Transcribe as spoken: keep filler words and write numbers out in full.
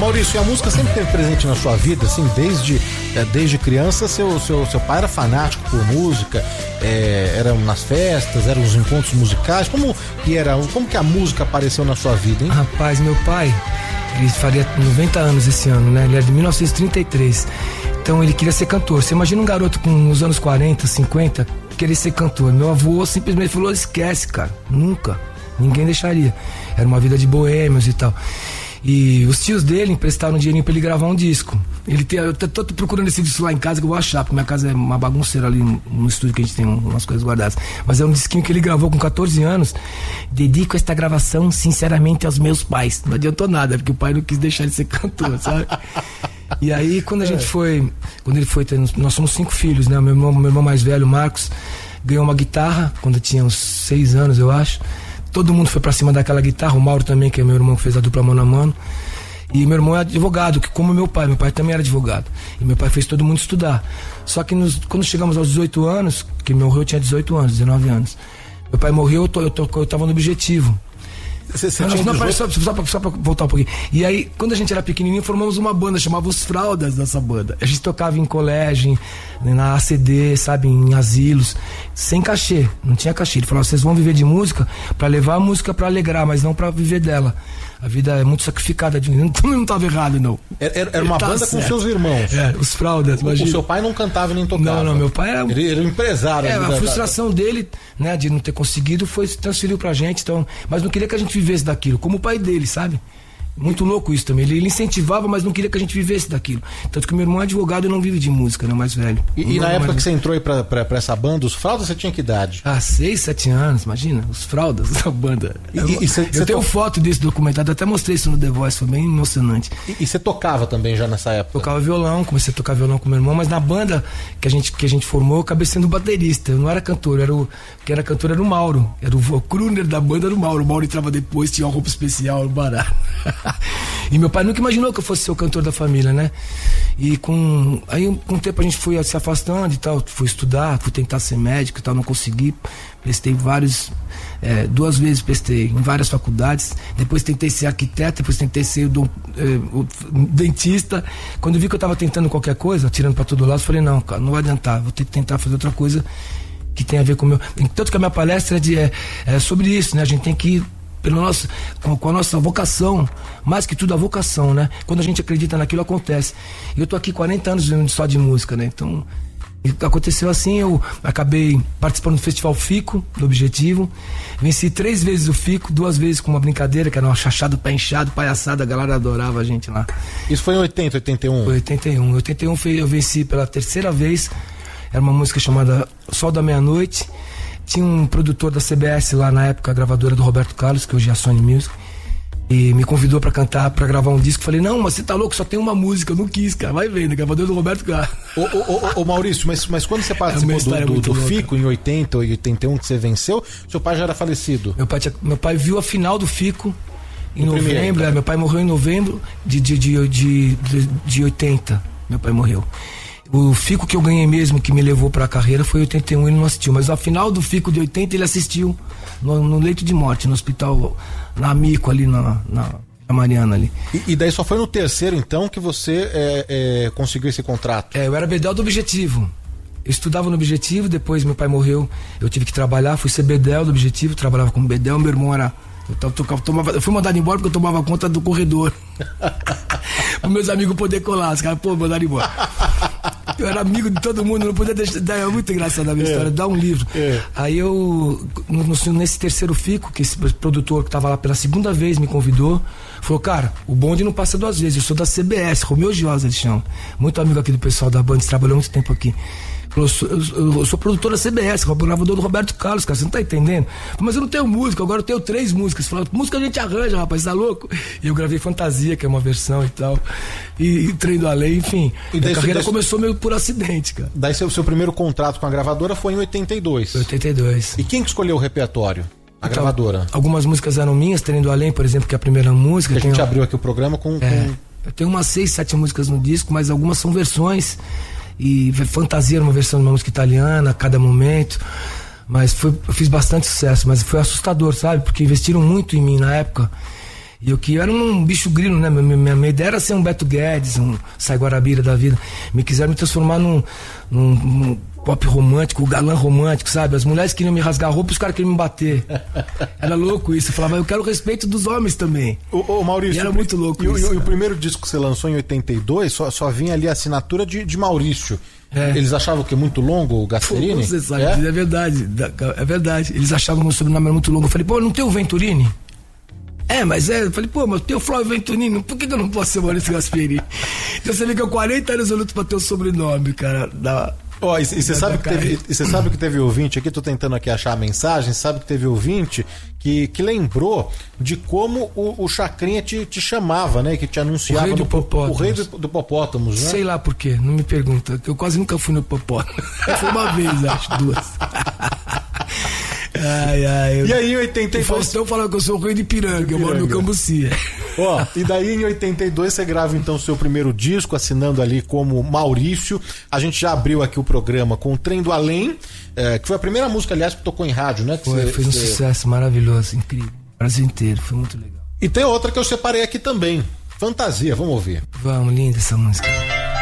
Maurício, e a música sempre esteve presente na sua vida, assim, desde, é, desde criança, seu, seu, seu pai era fanático por música, é, eram nas festas, eram os encontros musicais, como que era, como que a música apareceu na sua vida, hein? Rapaz, meu pai, ele faria noventa anos esse ano, né? Ele é de mil novecentos e trinta e três, então ele queria ser cantor. Você imagina um garoto com os anos quarenta, cinquenta, querer ser cantor. Meu avô simplesmente falou, esquece, cara, nunca, ninguém deixaria. Era uma vida de boêmios e tal. E os tios dele emprestaram um dinheirinho pra ele gravar um disco. Ele tem, eu tô, tô procurando esse disco lá em casa que eu vou achar, porque minha casa é uma bagunceira ali no estúdio que a gente tem umas coisas guardadas. Mas é um disquinho que ele gravou com catorze anos. Dedico esta gravação sinceramente aos meus pais. Não adiantou nada, porque o pai não quis deixar ele ser cantor, sabe? E aí quando a gente foi, quando ele foi, nós somos cinco filhos, né? Meu irmão, meu irmão mais velho, Marcos, ganhou uma guitarra quando tinha uns seis anos, eu acho. Todo mundo foi pra cima daquela guitarra, o Mauro também, que é meu irmão, que fez a dupla mano a mano. E meu irmão é advogado, que como meu pai, meu pai também era advogado. E meu pai fez todo mundo estudar. Só que nos, quando chegamos aos dezoito anos, que meu morreu eu tinha dezoito anos, dezenove anos. Meu pai morreu, eu, tô, eu, tô, eu tava no Objetivo. Você, você não, não, só, só, pra, só pra voltar um pouquinho. E aí, quando a gente era pequenininho, formamos uma banda, chamava Os Fraldas, dessa banda. A gente tocava em colégio, em, na A C D, sabe, em asilos, sem cachê, não tinha cachê. Ele falava, vocês vão viver de música pra levar a música pra alegrar, mas não pra viver dela. A vida é muito sacrificada, não, não tava errado, não. Era, era uma tá banda certo. Com seus irmãos. É, Os Fraldas, imagina. O seu pai não cantava e nem tocava. Não, não, meu pai era... Ele era um empresário. É, a frustração dele, né, de não ter conseguido, foi transferiu pra gente, então... Mas não queria que a gente vivesse daquilo, como o pai dele, sabe? Muito louco isso também. Ele, ele incentivava, mas não queria que a gente vivesse daquilo. Tanto que meu irmão é advogado e não vive de música, né? Mais velho. E, e na época que você entrou aí pra, pra, pra essa banda, Os Fraldas, você tinha que idade? Ah, seis, sete anos, imagina. Os Fraldas, essa banda. E, eu e, e cê, eu cê tenho to... foto desse documentário, até mostrei isso no The Voice, foi bem emocionante. E você tocava também já nessa época? Tocava violão, comecei a tocar violão com meu irmão, mas na banda que a gente, que a gente formou, eu acabei sendo baterista. Eu não era cantor, era o que era cantor era o Mauro. Era o, o crooner da banda, era o Mauro. O Mauro entrava depois, tinha uma roupa especial, barato. E meu pai nunca imaginou que eu fosse ser o cantor da família, né? E com aí com o tempo a gente foi se afastando e tal, fui estudar, fui tentar ser médico e tal, não consegui. Prestei vários, é, duas vezes prestei em várias faculdades. Depois tentei ser arquiteto, depois tentei ser o, é, o dentista. Quando vi que eu tava tentando qualquer coisa, tirando pra todo lado, falei, não, cara, não vai adiantar, vou ter que tentar fazer outra coisa que tem a ver com o meu... Tanto que a minha palestra é, de, é, é sobre isso, né? A gente tem que ir pelo nosso, com, com a nossa vocação, mais que tudo a vocação, né? Quando a gente acredita naquilo, acontece. E eu tô aqui quarenta anos só de música, né? Então, aconteceu assim, eu acabei participando do Festival Fico, do Objetivo, venci três vezes o Fico, duas vezes com uma brincadeira, que era uma chachada, pé inchado, palhaçada, a galera adorava a gente lá. Isso foi em oitenta, oitenta e um? Foi oitenta e um. Em oitenta e um eu venci pela terceira vez, era uma música chamada Sol da Meia-Noite. Tinha um produtor da C B S lá na época, a gravadora do Roberto Carlos, que hoje é a Sony Music, e me convidou pra cantar, pra gravar um disco. Falei, não, mas você tá louco, só tem uma música. Eu não quis, cara, vai vendo, gravadora do Roberto Carlos. Ô, ô, ô, ô Maurício, mas, mas quando você participou é do, do, do Fico, em oitenta ou oitenta e um, que você venceu, seu pai já era falecido? Meu pai, tinha, meu pai viu a final do Fico em no novembro, é, meu pai morreu em novembro de, de, de, de, de, de oitenta, meu pai morreu. O Fico que eu ganhei mesmo, que me levou pra carreira, foi em oitenta e um, ele não assistiu. Mas a final do Fico de oitenta ele assistiu no, no leito de morte, no hospital, na Amico ali, na, na, na Mariana ali. E, e daí só foi no terceiro, então, que você é, é, conseguiu esse contrato? É, eu era bedel do Objetivo. Eu estudava no Objetivo, depois meu pai morreu, eu tive que trabalhar, fui ser bedel do Objetivo, trabalhava como bedel, meu irmão era... Eu, tocava, tomava, eu fui mandado embora porque eu tomava conta do corredor. Para meus amigos poder colar, os caras, pô, mandaram embora. Eu era amigo de todo mundo, não podia deixar. É muito engraçado a minha é. história, dar um livro. É. Aí eu, no, nesse terceiro Fico, que esse produtor que estava lá pela segunda vez me convidou, falou, cara, o bonde não passa duas vezes, eu sou da C B S, Romeu Giosa, eles chamam. Muito amigo aqui do pessoal da banda, trabalhou muito tempo aqui. Eu sou, eu, eu sou produtor da C B S, gravador do Roberto Carlos, cara, você não tá entendendo? Mas eu não tenho música, agora eu tenho três músicas. Falando, música a gente arranja, rapaz, tá louco? E eu gravei Fantasia, que é uma versão e tal. E, e Trem do Além, enfim. E a carreira desse... começou meio por acidente, cara. Daí seu, seu primeiro contrato com a gravadora foi em oitenta e dois. oitenta e dois. E quem que escolheu o repertório? A então, gravadora? Algumas músicas eram minhas, Trem do Além, por exemplo, que é a primeira música. Que a gente uma... abriu aqui o programa com... É, com... eu tenho umas seis, sete músicas no disco, mas algumas são versões. E Fantasia era uma versão de uma música italiana a cada momento, mas foi, eu fiz bastante sucesso, mas foi assustador, sabe, porque investiram muito em mim na época E eu que era um bicho grilo, né? Minha, minha, minha ideia era ser um Beto Guedes, um Sai Guarabira da vida. Me quiseram me transformar num, num, num pop romântico, galã romântico, sabe? As mulheres queriam me rasgar a roupa e os caras queriam me bater. Era louco isso. Eu falava, eu quero o respeito dos homens também. Ô, ô Maurício, e era muito louco e, isso. E o primeiro disco que você lançou em oitenta e dois, só, só vinha ali a assinatura de, de Maurício. É. Eles achavam que é muito longo o Gasperini? Pô, você sabe, é? é verdade, é verdade. Eles achavam que o meu sobrenome era muito longo. Eu falei, pô, não tem o Venturini? É, mas é, eu falei, pô, mas tem o Flávio Venturini, por que, que eu não posso ser Maurício Gasperini? Então você vê que eu quarenta anos eu luto pra ter o sobrenome, cara, da... Ó, oh, e você sabe, sabe que teve ouvinte aqui, tô tentando aqui achar a mensagem, sabe que teve ouvinte que, que lembrou de como o, o Chacrinha te, te chamava, né? Que te anunciava. O rei do Hipopótamos. O rei do, do Hipopótamos, né? Sei lá por quê, não me pergunta, eu quase nunca fui no Hipopótamo. Foi uma vez, acho, duas. Ai, ai, eu... E aí em oitenta e dois... O Faustão falava que eu sou o rei de Piranga, eu moro no Cambucia. Ó, e daí em oitenta e dois você grava então o seu primeiro disco, assinando ali como Maurício. A gente já abriu aqui o programa com o Trem do Além, é, que foi a primeira música, aliás, que tocou em rádio, né? Que foi, você, fez um você... sucesso maravilhoso, incrível. O Brasil inteiro, foi muito legal. E tem outra que eu separei aqui também, Fantasia, vamos ouvir. Vamos, linda essa música.